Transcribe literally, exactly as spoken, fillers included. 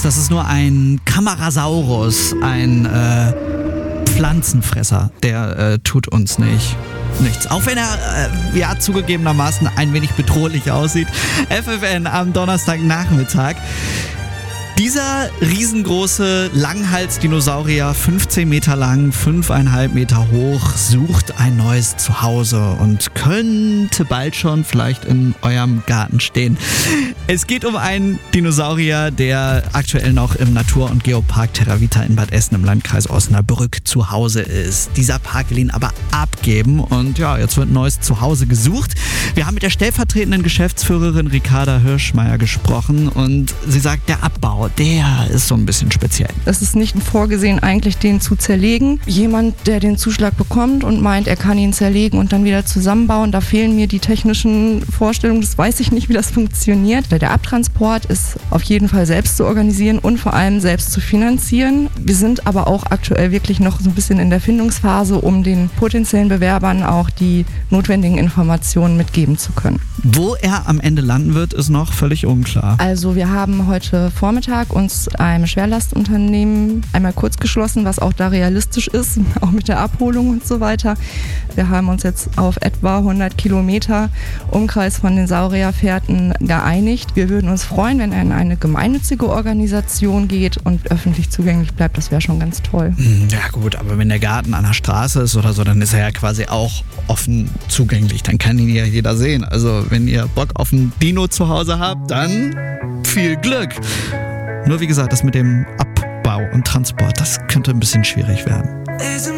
Das ist nur ein Camarasaurus, ein äh, Pflanzenfresser. Der äh, tut uns nicht nichts. Auch wenn er äh, ja zugegebenermaßen ein wenig bedrohlich aussieht. F F N am Donnerstagnachmittag. Dieser riesengroße Langhals-Dinosaurier, fünfzehn Meter lang, fünfeinhalb Meter hoch, sucht ein neues Zuhause und könnte bald schon vielleicht in eurem Garten stehen. Es geht um einen Dinosaurier, der aktuell noch im Natur- und Geopark Terravita in Bad Essen im Landkreis Osnabrück zu Hause ist. Dieser Park will ihn aber abgeben und ja, jetzt wird ein neues Zuhause gesucht. Wir haben mit der stellvertretenden Geschäftsführerin Ricarda Hirschmeier gesprochen und sie sagt, der Abbau, der ist so ein bisschen speziell. Es ist nicht vorgesehen, eigentlich den zu zerlegen. Jemand, der den Zuschlag bekommt und meint, er kann ihn zerlegen und dann wieder zusammenbauen, da fehlen mir die technischen Vorstellungen, das weiß ich nicht, wie das funktioniert. Der Abtransport ist auf jeden Fall selbst zu organisieren und vor allem selbst zu finanzieren. Wir sind aber auch aktuell wirklich noch so ein bisschen in der Findungsphase, um den potenziellen Bewerbern auch die notwendigen Informationen mitgeben zu können. Wo er am Ende landen wird, ist noch völlig unklar. Also wir haben heute Vormittag uns einem Schwerlastunternehmen einmal kurz geschlossen, was auch da realistisch ist, auch mit der Abholung und so weiter. Wir haben uns jetzt auf etwa hundert Kilometer Umkreis von den Saurierfährten geeinigt. Wir würden uns freuen, wenn er in eine gemeinnützige Organisation geht und öffentlich zugänglich bleibt. Das wäre schon ganz toll. Ja gut, aber wenn der Garten an der Straße ist oder so, dann ist er ja quasi auch offen zugänglich. Dann kann ihn ja jeder sehen. Also wenn ihr Bock auf ein Dino zu Hause habt, dann viel Glück. Nur wie gesagt, das mit dem Abbau und Transport, das könnte ein bisschen schwierig werden.